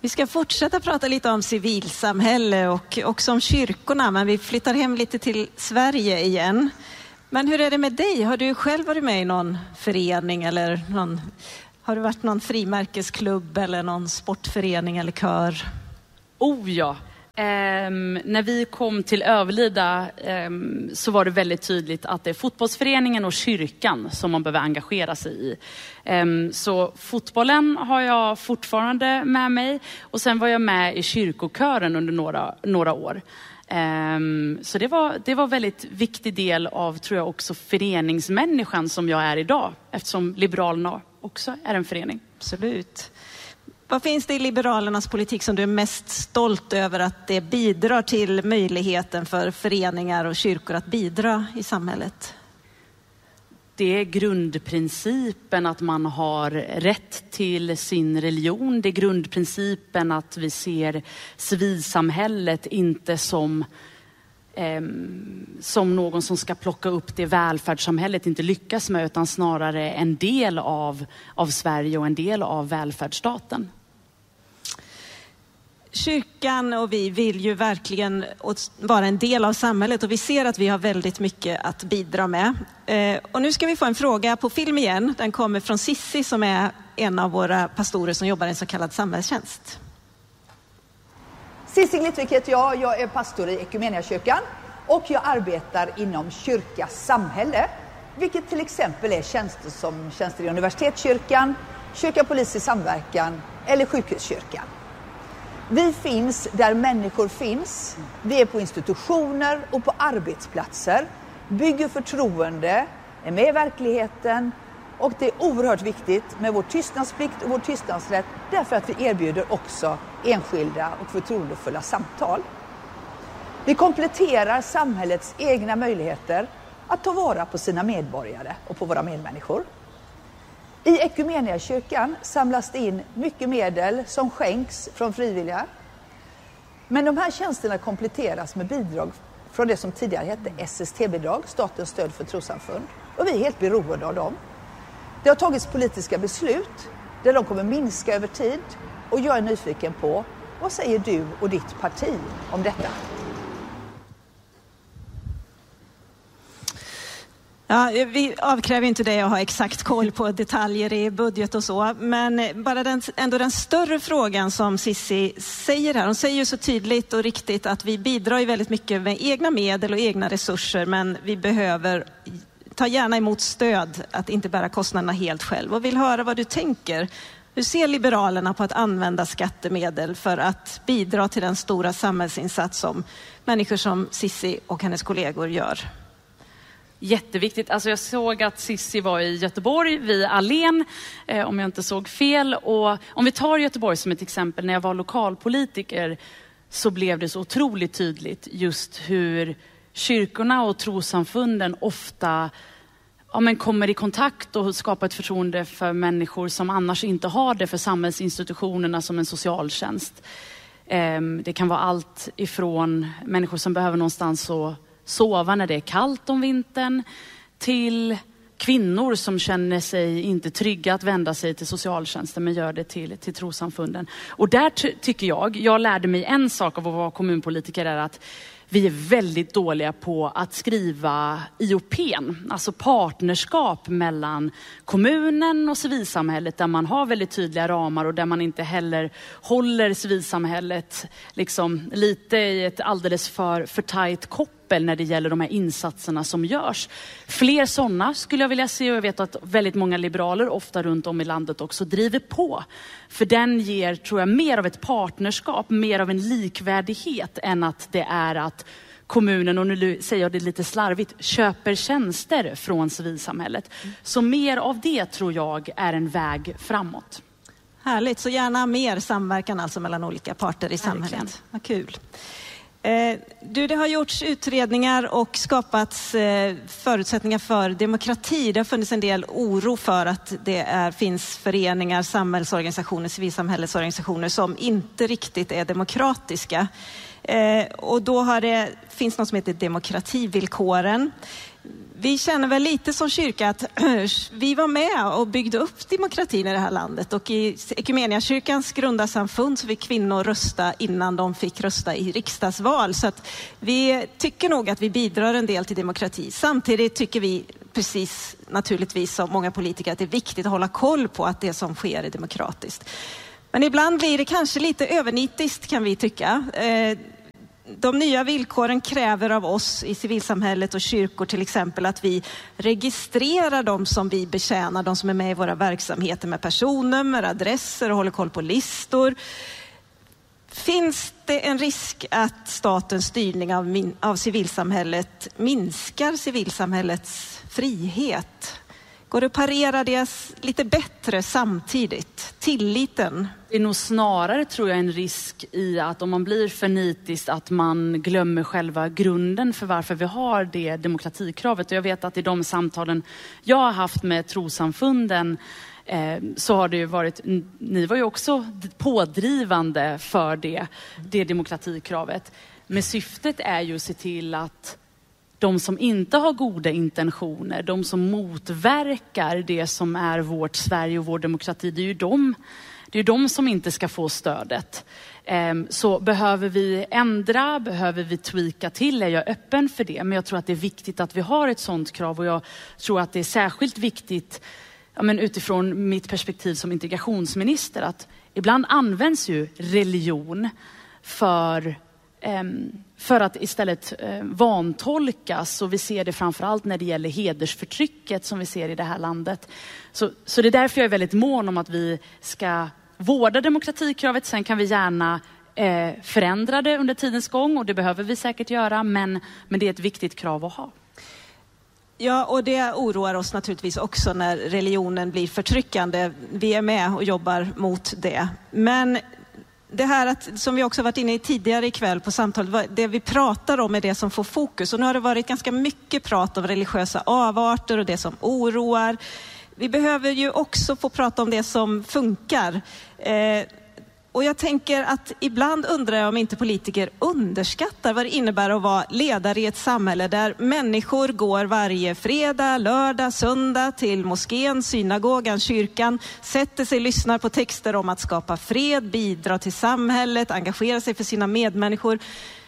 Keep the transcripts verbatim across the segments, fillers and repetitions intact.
Vi ska fortsätta prata lite om civilsamhälle och också om kyrkorna, men vi flyttar hem lite till Sverige igen. Men hur är det med dig? Har du själv varit med i någon förening eller någon, har du varit någon frimärkesklubb eller någon sportförening eller kör? Oh ja. Um, när vi kom till Överlida um, så var det väldigt tydligt att det är fotbollsföreningen och kyrkan som man behöver engagera sig i. Um, så fotbollen har jag fortfarande med mig, och sen var jag med i kyrkokören under några, några år. Um, så det var, det var en väldigt viktig del av, tror jag, också föreningsmänniskan som jag är idag, eftersom Liberalerna också är en förening. Absolut. Vad finns det i Liberalernas politik som du är mest stolt över att det bidrar till möjligheten för föreningar och kyrkor att bidra i samhället? Det är grundprincipen att man har rätt till sin religion. Det är grundprincipen att vi ser civilsamhället inte som, eh, som någon som ska plocka upp det välfärdssamhället inte lyckas med, utan snarare en del av, av Sverige och en del av välfärdsstaten. Kyrkan och vi vill ju verkligen vara en del av samhället, och vi ser att vi har väldigt mycket att bidra med. Eh, och nu ska vi få en fråga på film igen. Den kommer från Sissi som är en av våra pastorer som jobbar i en så kallad samhällstjänst. Sissi Glittvik heter jag. Jag är pastor i Ekumeniakyrkan och jag arbetar inom kyrkas samhälle, vilket till exempel är tjänster som tjänster i universitetskyrkan, kyrka polis i samverkan eller sjukhuskyrkan. Vi finns där människor finns. Vi är på institutioner och på arbetsplatser, bygger förtroende, är med i verkligheten, och det är oerhört viktigt med vår tystnadsplikt och vår tystnadsrätt, därför att vi erbjuder också enskilda och förtroendefulla samtal. Vi kompletterar samhällets egna möjligheter att ta vara på sina medborgare och på våra medmänniskor. I Ekumeniakyrkan samlas det in mycket medel som skänks från frivilliga. Men de här tjänsterna kompletteras med bidrag från det som tidigare hette S S T-bidrag, statens stöd för trossamfund. Och vi är helt beroende av dem. Det har tagits politiska beslut där de kommer minska över tid. Och jag är nyfiken på, vad säger du och ditt parti om detta? Ja, vi avkräver inte det att ha exakt koll på detaljer i budget och så, men bara den, ändå den större frågan som Sissi säger här. Hon säger ju så tydligt och riktigt att vi bidrar ju väldigt mycket med egna medel och egna resurser, men vi behöver ta gärna emot stöd att inte bära kostnaderna helt själv. Och vill höra vad du tänker. Hur ser Liberalerna på att använda skattemedel för att bidra till den stora samhällsinsats som människor som Sissi och hennes kollegor gör? Jätteviktigt. Alltså jag såg att Sissi var i Göteborg vid Allén, eh, om jag inte såg fel. Och om vi tar Göteborg som ett exempel, när jag var lokalpolitiker så blev det så otroligt tydligt just hur kyrkorna och trossamfunden ofta ja, men kommer i kontakt och skapar ett förtroende för människor som annars inte har det för samhällsinstitutionerna som en socialtjänst. Eh, det kan vara allt ifrån människor som behöver någonstans att sova när det är kallt om vintern, till kvinnor som känner sig inte trygga att vända sig till socialtjänsten men gör det till, till trossamfunden. Och där ty- tycker jag, jag lärde mig en sak av att vara kommunpolitiker, är att vi är väldigt dåliga på att skriva I O P:n, alltså partnerskap mellan kommunen och civilsamhället, där man har väldigt tydliga ramar och där man inte heller håller civilsamhället liksom lite i ett alldeles för, för tajt koppel när det gäller de här insatserna som görs. Fler sådana skulle jag vilja se, och jag vet att väldigt många liberaler ofta runt om i landet också driver på. För den ger, tror jag, mer av ett partnerskap, mer av en likvärdighet än att det är att kommunen, och nu säger jag det lite slarvigt, köper tjänster från civilsamhället. Mm. Så mer av det tror jag är en väg framåt. Härligt, så gärna mer samverkan alltså mellan olika parter i samhället. Verkligen. Vad kul. Eh, du, det har gjorts utredningar och skapats eh, förutsättningar för demokrati. Det har funnits en del oro för att det är, finns föreningar, samhällsorganisationer, civilsamhällesorganisationer som inte riktigt är demokratiska. Eh, och då har det, finns något som heter demokrativillkoren. Vi känner väl lite som kyrka att vi var med och byggde upp demokratin i det här landet. Och i Ekumeniakyrkans grundarsamfund så fick kvinnor rösta innan de fick rösta i riksdagsval. Så att vi tycker nog att vi bidrar en del till demokrati. Samtidigt tycker vi, precis naturligtvis som många politiker, att det är viktigt att hålla koll på att det som sker är demokratiskt. Men ibland blir det kanske lite övernitiskt, kan vi tycka. De nya villkoren kräver av oss i civilsamhället och kyrkor till exempel att vi registrerar de som vi betjänar, de som är med i våra verksamheter med personnummer, adresser och håller koll på listor. Finns det en risk att statens styrning av, min, av civilsamhället minskar civilsamhällets frihet? Går det att parera det lite bättre samtidigt? Tilliten? Det är nog snarare, tror jag, en risk i att om man blir för nitisk att man glömmer själva grunden för varför vi har det demokratikravet. Och jag vet att i de samtalen jag har haft med trossamfunden eh, så har det ju varit, ni var ju också pådrivande för det, det demokratikravet. Men syftet är ju att se till att de som inte har goda intentioner, de som motverkar det som är vårt Sverige och vår demokrati, det är ju de, det är de som inte ska få stödet. Så behöver vi ändra, behöver vi tweaka till, är jag öppen för det. Men jag tror att det är viktigt att vi har ett sådant krav, och jag tror att det är särskilt viktigt, ja, men utifrån mitt perspektiv som integrationsminister, att ibland används ju religion för för att istället eh, vantolkas, och vi ser det framförallt när det gäller hedersförtrycket som vi ser i det här landet. Så, så det är därför jag är väldigt mån om att vi ska vårda demokratikravet. Sen kan vi gärna eh, förändra det under tidens gång, och det behöver vi säkert göra, men, men det är ett viktigt krav att ha. Ja, och det oroar oss naturligtvis också när religionen blir förtryckande. Vi är med och jobbar mot det. Men det här att, som vi också varit inne i tidigare ikväll på samtalet, det vi pratar om är det som får fokus. Och nu har det varit ganska mycket prat om religiösa avarter och det som oroar. Vi behöver ju också få prata om det som funkar. Eh, och jag tänker att ibland undrar jag om inte politiker underskattar vad det innebär att vara ledare i ett samhälle där människor går varje fredag, lördag, söndag till moskén, synagogan, kyrkan, sätter sig och lyssnar på texter om att skapa fred, bidra till samhället, engagera sig för sina medmänniskor.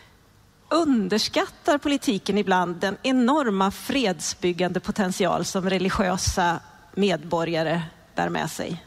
Underskattar politiken ibland den enorma fredsbyggande potential som religiösa medborgare bär med sig?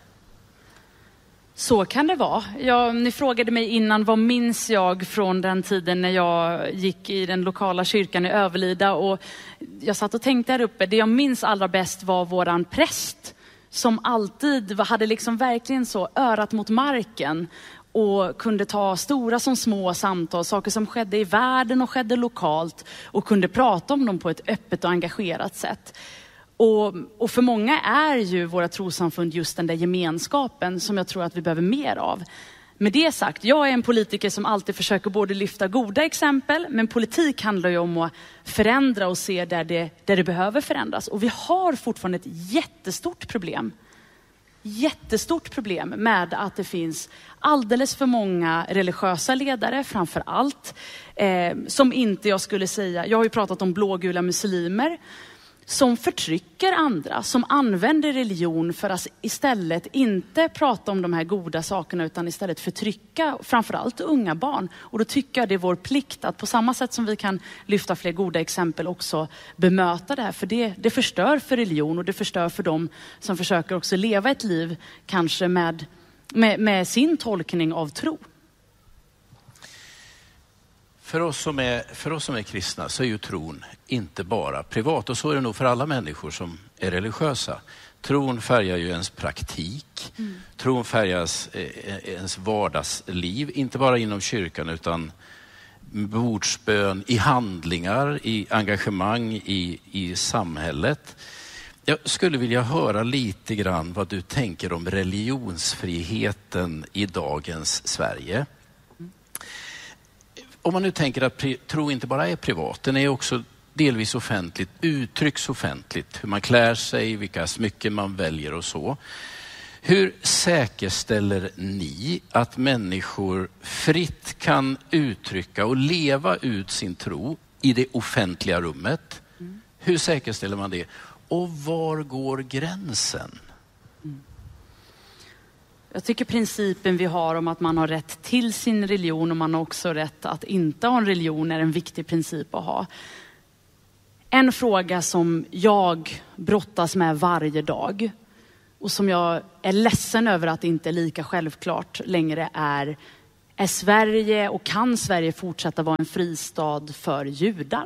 Så kan det vara. Jag, ni frågade mig innan, vad minns jag från den tiden när jag gick i den lokala kyrkan i Överlida, och jag satt och tänkte här uppe. Det jag minns allra bäst var våran präst som alltid hade liksom verkligen så örat mot marken och kunde ta stora som små samtal, saker som skedde i världen och skedde lokalt, och kunde prata om dem på ett öppet och engagerat sätt. Och, och för många är ju våra trossamfund just den där gemenskapen som jag tror att vi behöver mer av. Med det sagt, jag är en politiker som alltid försöker både lyfta goda exempel, men politik handlar ju om att förändra och se där det, där det behöver förändras. Och vi har fortfarande ett jättestort problem. Jättestort problem med att det finns alldeles för många religiösa ledare, framför allt, eh, som inte, jag skulle säga, jag har ju pratat om blågula muslimer, som förtrycker andra, som använder religion för att istället inte prata om de här goda sakerna, utan istället förtrycka framförallt unga barn. Och då tycker jag det är vår plikt att på samma sätt som vi kan lyfta fler goda exempel också bemöta det här. För det, det förstör för religion, och det förstör för dem som försöker också leva ett liv kanske med, med, med sin tolkning av tro. För oss, som är, för oss som är kristna så är ju tron inte bara privat, och så är det nog för alla människor som är religiösa. Tron färgar ju ens praktik, mm. tron färgas eh, ens vardagsliv, inte bara inom kyrkan utan bordsbön, i handlingar, i engagemang i, i samhället. Jag skulle vilja höra lite grann vad du tänker om religionsfriheten i dagens Sverige. Om man nu tänker att tro inte bara är privat, den är också delvis offentligt, uttrycks offentligt. Hur man klär sig, vilka smycken man väljer och så. Hur säkerställer ni att människor fritt kan uttrycka och leva ut sin tro i det offentliga rummet? Hur säkerställer man det? Och var går gränsen? Mm. Jag tycker principen vi har om att man har rätt till sin religion och man har också rätt att inte ha en religion är en viktig princip att ha. En fråga som jag brottas med varje dag och som jag är ledsen över att det inte är lika självklart längre är: är Sverige och kan Sverige fortsätta vara en fristad för judar?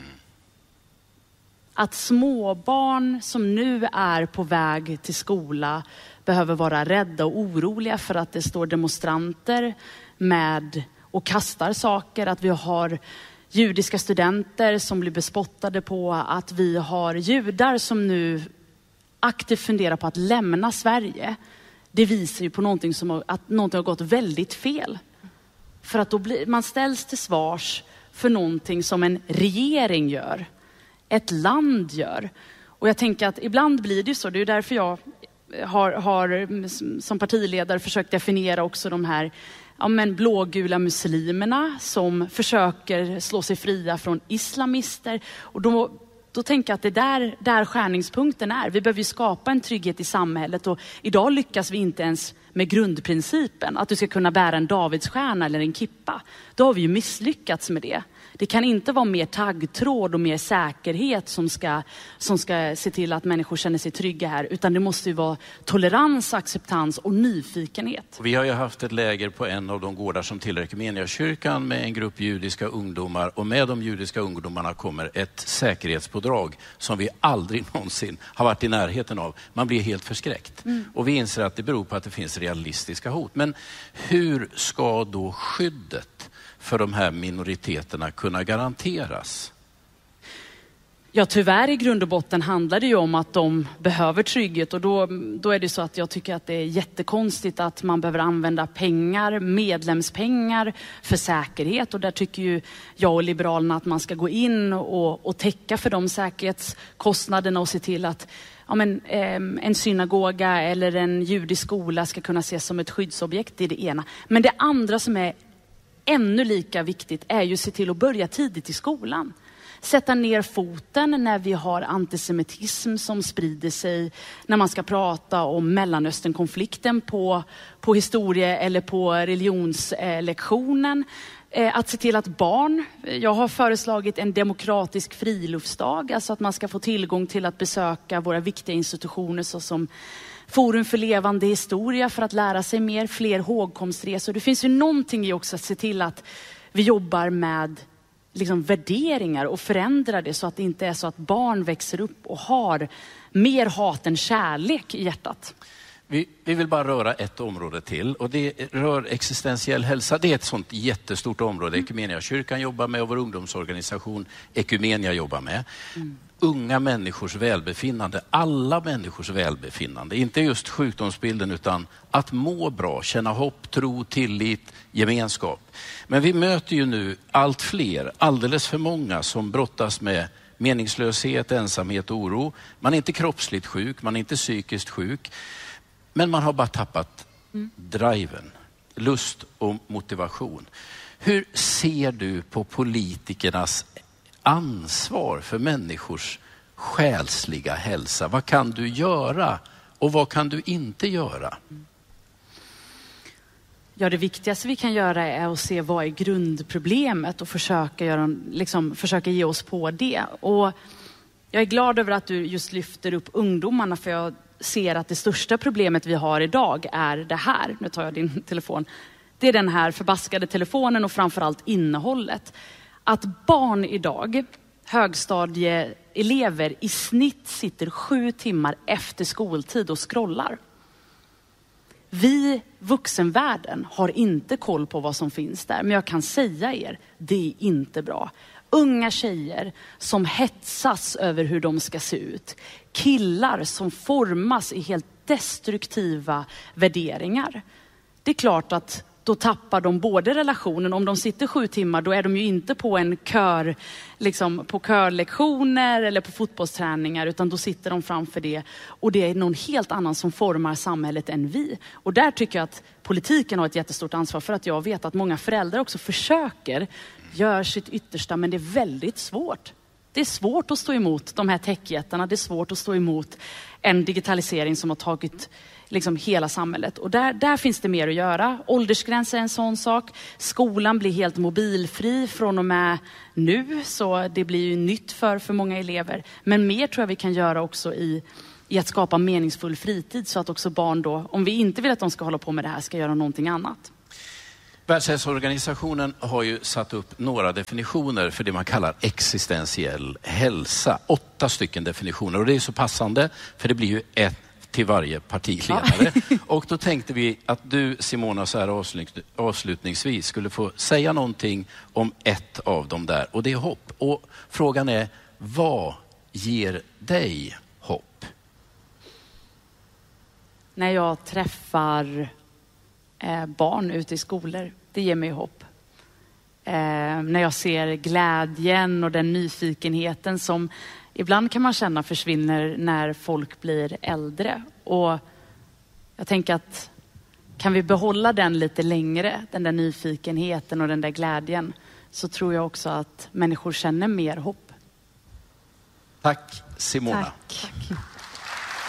Att småbarn som nu är på väg till skola behöver vara rädda och oroliga för att det står demonstranter med och kastar saker. Att vi har judiska studenter som blir bespottade på, att vi har judar som nu aktivt funderar på att lämna Sverige. Det visar ju på någonting som har, att någonting har gått väldigt fel. För att då blir, man ställs till svars för någonting som en regering gör. Ett land gör. Och jag tänker att ibland blir det så. Det är därför jag har, har som partiledare försökt definiera också de här ja, men blågula muslimerna som försöker slå sig fria från islamister. Och då, då tänker jag att det är där, där skärningspunkten är. Vi behöver ju skapa en trygghet i samhället. Och idag lyckas vi inte ens med grundprincipen. Att du ska kunna bära en Davidsstjärna eller en kippa. Då har vi ju misslyckats med det. Det kan inte vara mer taggtråd och mer säkerhet som ska, som ska se till att människor känner sig trygga här. Utan det måste ju vara tolerans, acceptans och nyfikenhet. Vi har ju haft ett läger på en av de gårdar som tillhör Equmeniakyrkan med en grupp judiska ungdomar. Och med de judiska ungdomarna kommer ett säkerhetspådrag som vi aldrig någonsin har varit i närheten av. Man blir helt förskräckt. Mm. Och vi inser att det beror på att det finns realistiska hot. Men hur ska då skyddet för de här minoriteterna kunna garanteras? Ja, tyvärr i grund och botten handlar det ju om att de behöver trygghet. Och då, då är det så att jag tycker att det är jättekonstigt att man behöver använda pengar, medlemspengar för säkerhet. Och där tycker ju jag och Liberalerna att man ska gå in och, och täcka för de säkerhetskostnaderna och se till att ja, men, eh, en synagoga eller en judisk skola ska kunna ses som ett skyddsobjekt. Det är det ena. Men det andra som är ännu lika viktigt är ju att se till att börja tidigt i skolan. Sätta ner foten när vi har antisemitism som sprider sig. När man ska prata om Mellanösternkonflikten på, på historie eller på religionslektionen. Eh, att se till att barn, jag har föreslagit en demokratisk friluftsdag. Alltså att man ska få tillgång till att besöka våra viktiga institutioner såsom Forum för levande historia för att lära sig mer, fler hågkomstresor. Det finns ju någonting i också att se till att vi jobbar med liksom värderingar och förändrar det så att det inte är så att barn växer upp och har mer hat än kärlek i hjärtat. Vi, vi vill bara röra ett område till och det rör existentiell hälsa. Det är ett sånt jättestort område Equmeniakyrkan jobbar med och vår ungdomsorganisation Equmenia jobbar med. Mm. Unga människors välbefinnande, alla människors välbefinnande. Inte just sjukdomsbilden utan att må bra, känna hopp, tro, tillit, gemenskap. Men vi möter ju nu allt fler, alldeles för många som brottas med meningslöshet, ensamhet och oro. Man är inte kroppsligt sjuk, man är inte psykiskt sjuk. Men man har bara tappat mm. driven, lust och motivation. Hur ser du på politikernas ansvar för människors själsliga hälsa? Vad kan du göra och vad kan du inte göra? Ja, det viktigaste vi kan göra är att se vad är grundproblemet och försöka, göra, liksom, försöka ge oss på det. Och jag är glad över att du just lyfter upp ungdomarna för jag ser att det största problemet vi har idag är det här. Nu tar jag din telefon. Det är den här förbaskade telefonen och framförallt innehållet. Att barn idag, högstadieelever i snitt sitter sju timmar efter skoltid och scrollar. Vi vuxenvärlden har inte koll på vad som finns där. Men jag kan säga er, det är inte bra. Unga tjejer som hetsas över hur de ska se ut. Killar som formas i helt destruktiva värderingar. Det är klart att då tappar de både relationen. Om de sitter sju timmar då är de ju inte på en kör, liksom på körlektioner eller på fotbollsträningar. Utan då sitter de framför det. Och det är någon helt annan som formar samhället än vi. Och där tycker jag att politiken har ett jättestort ansvar. För att jag vet att många föräldrar också försöker, gör sitt yttersta. Men det är väldigt svårt. Det är svårt att stå emot de här techjättarna. Det är svårt att stå emot en digitalisering som har tagit liksom hela samhället. Och där, där finns det mer att göra. Åldersgräns är en sån sak. Skolan blir helt mobilfri från och med nu. Så det blir ju nytt för, för många elever. Men mer tror jag vi kan göra också i, i att skapa meningsfull fritid. Så att också barn då, om vi inte vill att de ska hålla på med det här, ska göra någonting annat. Världshälsoorganisationen har ju satt upp några definitioner för det man kallar existentiell hälsa. Åtta stycken definitioner, och det är så passande för det blir ju ett till varje partiledare. Ja. Och då tänkte vi att du, Simona, så här avslutningsvis skulle få säga någonting om ett av dem där, och det är hopp. Och frågan är, vad ger dig hopp? När jag träffar eh, barn ute i skolor, det ger mig hopp. Eh, när jag ser glädjen och den nyfikenheten som ibland kan man känna försvinner när folk blir äldre. Och jag tänker att kan vi behålla den lite längre, den där nyfikenheten och den där glädjen, så tror jag också att människor känner mer hopp. Tack Simona. Tack.